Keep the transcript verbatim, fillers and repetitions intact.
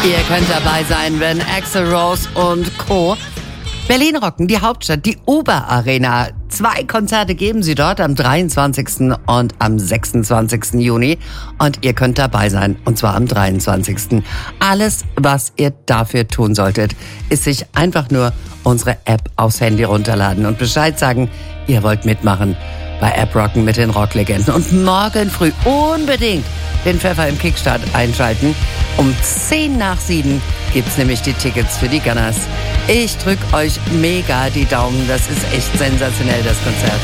Ihr könnt dabei sein, wenn Axl Rose und Co. Berlin rocken, die Hauptstadt, die Uber Arena. Zwei Konzerte geben sie dort am dreiundzwanzigsten und am sechsundzwanzigsten Juni. Und ihr könnt dabei sein, und zwar am dreiundzwanzigsten Alles, was ihr dafür tun solltet, ist sich einfach nur unsere App aufs Handy runterladen und Bescheid sagen, ihr wollt mitmachen bei App Rocken mit den Rocklegenden. Und morgen früh unbedingt den Pfeffer im Kickstart einschalten. Um zehn nach sieben gibt's nämlich die Tickets für die Gunners. Ich drück euch mega die Daumen. Das ist echt sensationell, das Konzert.